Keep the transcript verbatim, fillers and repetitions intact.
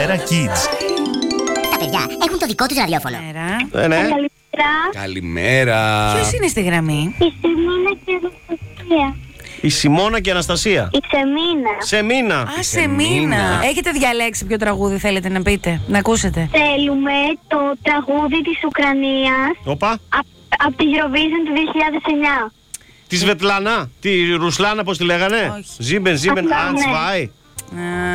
Καλημέρα Kids. Τα παιδιά έχουν το δικό τους ραδιόφωνο. Καλημέρα. Ε, ναι. Καλημέρα. Καλημέρα. Ποιος είναι στη γραμμή? Η Σεμίνα και η Αναστασία. Η Σιμώνα και η Αναστασία. Η Σεμίνα. Σεμίνα. Α, σε Σεμίνα. μήνα. Έχετε διαλέξει ποιο τραγούδι θέλετε να πείτε, να ακούσετε? Θέλουμε το τραγούδι της Ουκρανίας Οπα. από τη Eurovision του δύο χιλιάδες εννιά. Τη Σβετλάνα. Τη Ρουσλάνα, πώς τη λέγανε. Όχι. Ζίμπεν, Ζίμπεν, Απλά, Αντς ναι. Βάι. Α,